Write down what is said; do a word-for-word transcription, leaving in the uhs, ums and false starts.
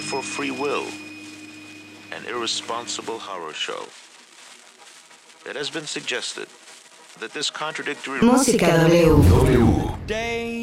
for free will, an irresponsible horror show. It has been suggested that this contradictory Música W. W.